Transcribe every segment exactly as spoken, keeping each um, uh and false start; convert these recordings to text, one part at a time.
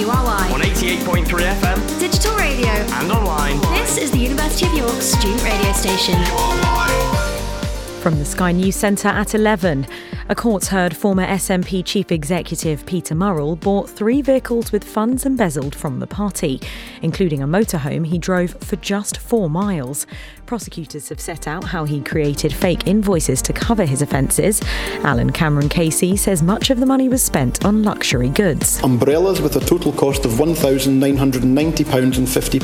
U R Y. On eighty-eight point three F M. Digital radio. And online. This is the University of York student radio station. From the Sky News Centre at eleven. A court heard former S N P Chief Executive Peter Murrell bought three vehicles with funds embezzled from the party, including a motorhome he drove for just four miles. Prosecutors have set out how he created fake invoices to cover his offences. Alan Cameron Casey says much of the money was spent on luxury goods. Umbrellas with a total cost of one thousand nine hundred ninety pounds fifty.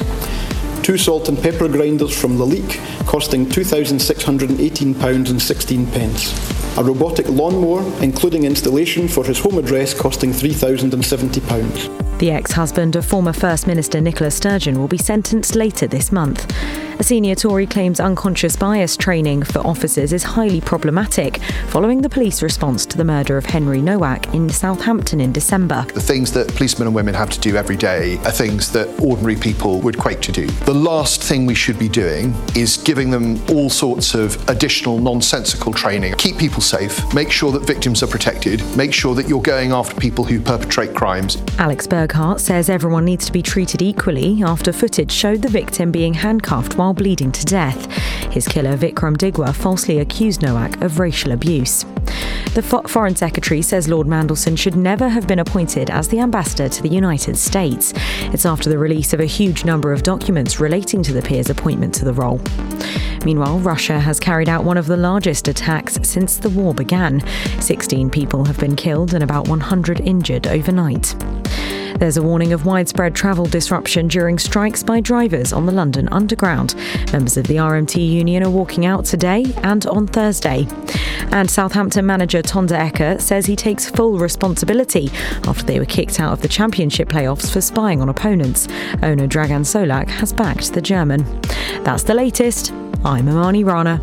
Two salt and pepper grinders from Lalique costing two thousand six hundred eighteen pounds sixteen. A robotic lawnmower, including installation for his home address, costing three thousand seventy pounds. The ex-husband of former First Minister Nicola Sturgeon will be sentenced later this month. A senior Tory claims unconscious bias training for officers is highly problematic following the police response to the murder of Henry Nowak in Southampton in December. The things that policemen and women have to do every day are things that ordinary people would quake to do. The last thing we should be doing is giving them all sorts of additional nonsensical training. Keep people safe, make sure that victims are protected, make sure that you're going after people who perpetrate crimes. Alex Burghart says everyone needs to be treated equally after footage showed the victim being handcuffed while bleeding to death. His killer, Vikram Digwa, falsely accused Nowak of racial abuse. The Fo- Foreign Secretary says Lord Mandelson should never have been appointed as the ambassador to the United States. It's after the release of a huge number of documents relating to the peer's appointment to the role. Meanwhile, Russia has carried out one of the largest attacks since the war began. sixteen people have been killed and about one hundred injured overnight. There's a warning of widespread travel disruption during strikes by drivers on the London Underground. Members of the R M T union are walking out today and on Thursday. And Southampton manager Tonda Ecker says he takes full responsibility after they were kicked out of the Championship playoffs for spying on opponents. Owner Dragan Solak has backed the German. That's the latest. I'm Imani Rana.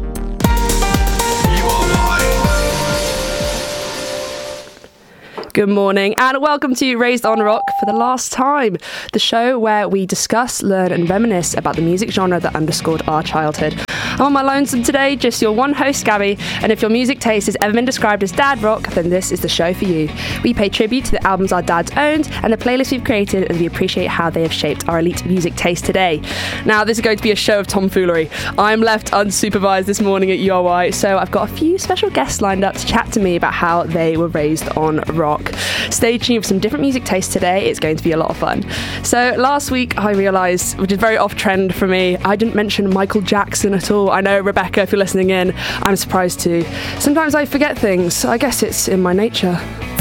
Good morning and welcome to Raised on Rock for the last time, the show where we discuss, learn and reminisce about the music genre that underscored our childhood. I'm on my lonesome today, just your one host Gabby, and if your music taste has ever been described as dad rock, then this is the show for you. We pay tribute to the albums our dads owned and the playlists we've created, and we appreciate how they have shaped our elite music taste today. Now this is going to be a show of tomfoolery. I'm left unsupervised this morning at U R Y, so I've got a few special guests lined up to chat to me about how they were raised on rock. Stay tuned for some different music tastes today. It's going to be a lot of fun. So last week I realised, which is very off trend for me, I didn't mention Michael Jackson at all. I know, Rebecca, if you're listening in, I'm surprised too. Sometimes I forget things. I guess it's in my nature.